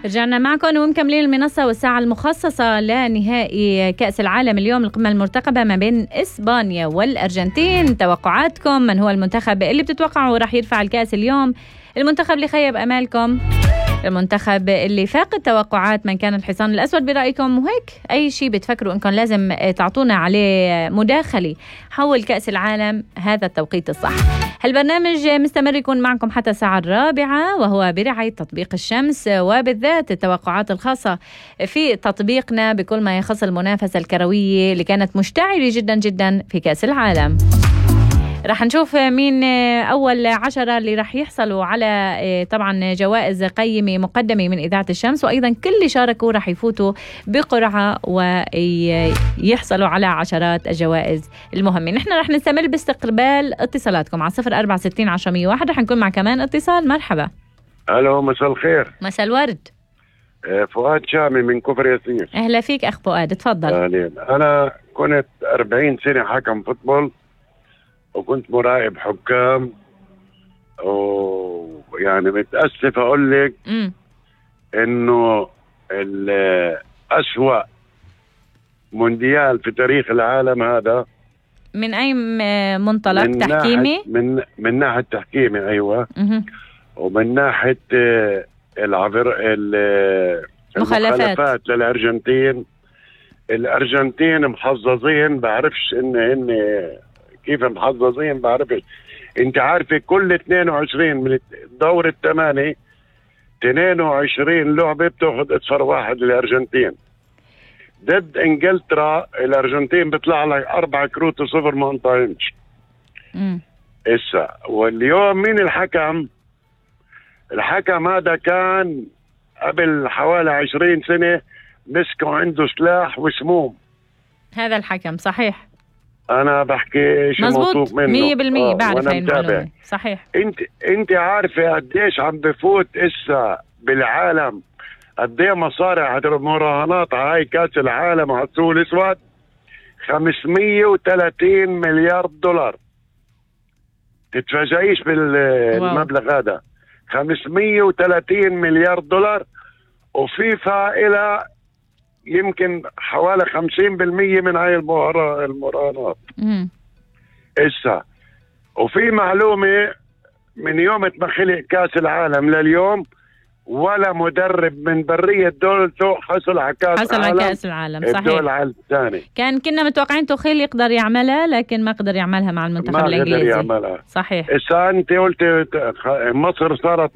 رجعنا معكم ومكملين المنصة والساعة المخصصة لنهائي كأس العالم اليوم، القمة المرتقبة ما بين إسبانيا والأرجنتين. توقعاتكم، من هو المنتخب اللي بتتوقعوا راح يرفع الكأس اليوم؟ المنتخب اللي خيب أمالكم؟ المنتخب اللي فاق التوقعات من كان الحصان الأسود برأيكم؟ وهيك أي شيء بتفكروا إنكم لازم تعطونا عليه مداخلة حول كأس العالم هذا التوقيت الصح. هالبرنامج مستمر يكون معكم حتى الساعة 4، وهو برعاية تطبيق الشمس، وبالذات التوقعات الخاصة في تطبيقنا بكل ما يخص المنافسة الكروية اللي كانت مشتعلة جدا جدا في كأس العالم. رح نشوف مين أول 10 اللي رح يحصلوا على طبعا جوائز قيمة مقدمة من إذاعة الشمس، وأيضا كل اللي شاركوا رح يفوتوا بقرعة ويحصلوا على عشرات الجوائز المهمة. نحن رح نستمر باستقبال اتصالاتكم على 0460 10 رح نكون مع كمان اتصال. مرحبا. ألو، مساء الخير. مساء الورد. فؤاد شامي من كفر ياسين. أهلا فيك أخ فؤاد، تفضل. أنا كنت 40 سنة حكم فوتبول، وكنت مراقب حكام، ويعني متأسف أقول لك إنه الأسوأ مونديال في تاريخ العالم هذا. من أي منطلق؟ تحكيمي؟ من ناحية تحكيمي، أيوة. ومن ناحية المخالفات للأرجنتين. الأرجنتين محظظين، بعرفش إن كيف محظظين، بعرفش. انت عارفة كل 22 من دور الثمانية 22 لعبة بتاخد اصفر واحد للأرجنتين. ضد انجلترا الأرجنتين بيطلع لك 4 كروت وصفر ما انطعمش. واليوم مين الحكم؟ الحكم هذا كان قبل حوالي 20 سنة مسكوا عنده سلاح وسموم. هذا الحكم صحيح؟ أنا بحكي شيء موثوق منه 100%. بعرف هاي المعلومة صحيح. انت عارفة قديش عم بفوت إسا بالعالم، قديه مصاري مراهنات على هاي كاس العالم على السوق الأسود؟ 530 مليار دولار. تتفاجئيش بالمبلغ هذا، 530 مليار دولار. وفيفا إلى يمكن حوالي 50% من هاي المراهنات. وفي معلومة، من يوم ما خلق كاس العالم لليوم ولا مدرب من برية دولته حصل على كاس العالم. صحيح. الدول الثاني كنا متوقعين توخيل يقدر يعملها، لكن ما قدر يعملها مع المنتخب الإنجليزي. صحيح. انت قلت مصر صارت